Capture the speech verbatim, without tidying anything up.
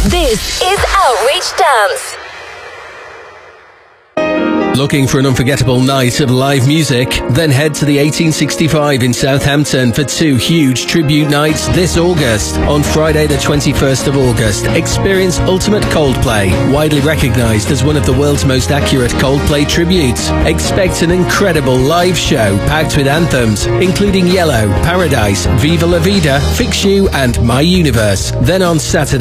This is Outreach Dance. Looking for an unforgettable night of live music? Then head to the eighteen sixty-five in Southampton for two huge tribute nights this August. On Friday the twenty-first of August, experience Ultimate Coldplay, widely recognised as one of the world's most accurate Coldplay tributes. Expect an incredible live show packed with anthems, including Yellow, Paradise, Viva La Vida, Fix You and My Universe. Then on Saturday,